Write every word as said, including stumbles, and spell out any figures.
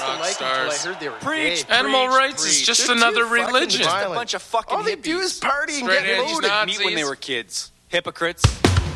to Rock like them until I stars. heard they were Preach. gay. Animal Preach, rights is preach. just They're another too fucking religion. Just a violent. bunch of fucking All they hippies. do is party and Straight get edge They loaded. used to Nazis. meet when they were kids. Hypocrites.